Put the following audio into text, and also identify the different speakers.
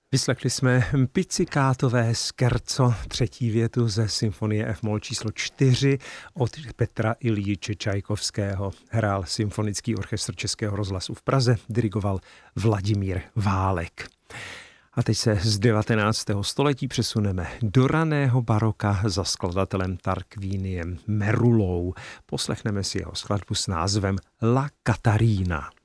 Speaker 1: Vyslechli jsme Pizzicátové scherzo, třetí větu ze symfonie F-moll číslo 4 od Petra Iljiče Čajkovského. Hrál Symfonický orchestr Českého rozhlasu v Praze, dirigoval Vladimír Válek. A teď se z 19. století přesuneme do raného baroka za skladatelem Tarquíniem Merulou. Poslechneme si jeho skladbu s názvem La Catarina.